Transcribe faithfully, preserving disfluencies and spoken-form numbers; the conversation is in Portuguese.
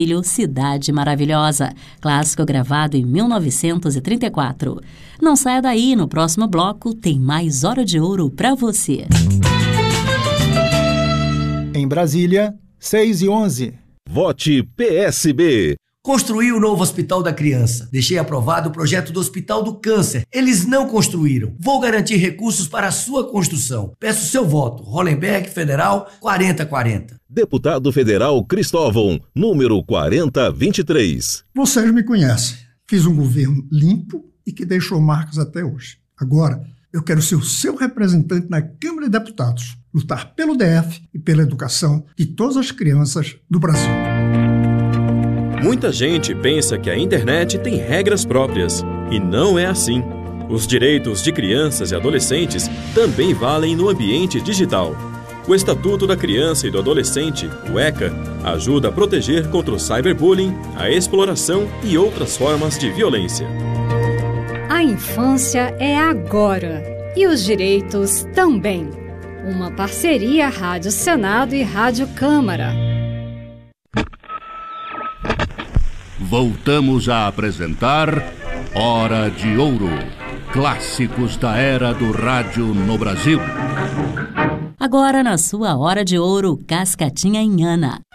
Cidade Maravilhosa, clássico gravado em mil novecentos e trinta e quatro. Não saia daí, no próximo bloco tem mais Hora de Ouro para você. Em Brasília, seis e onze. Vote P S B. Construí o novo Hospital da Criança. Deixei aprovado o projeto do Hospital do Câncer. Eles não construíram. Vou garantir recursos para a sua construção. Peço seu voto. Hollenberg, Federal, quarenta quarenta. Deputado Federal Cristóvão, número quarenta vinte e três. Vocês me conhecem. Fiz um governo limpo e que deixou marcas até hoje. Agora, eu quero ser o seu representante na Câmara de Deputados. Lutar pelo D F e pela educação de todas as crianças do Brasil. Muita gente pensa que a internet tem regras próprias, e não é assim. Os direitos de crianças e adolescentes também valem no ambiente digital. O Estatuto da Criança e do Adolescente, o ECA, ajuda a proteger contra o cyberbullying, a exploração e outras formas de violência. A infância é agora, e os direitos também. Uma parceria Rádio Senado e Rádio Câmara. Voltamos a apresentar Hora de Ouro, clássicos da era do rádio no Brasil. Agora na sua Hora de Ouro, Cascatinha Inhana.